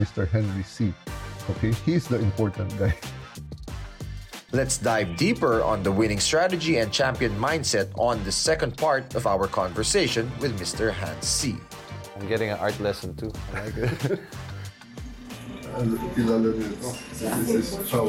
Mr. Henry C. Okay, he's the important guy. Let's dive deeper on the winning strategy and champion mindset on the second part of our conversation with Mr. Hans C. I'm getting an art lesson too. I like it. Kilala niyo ito. This is Chow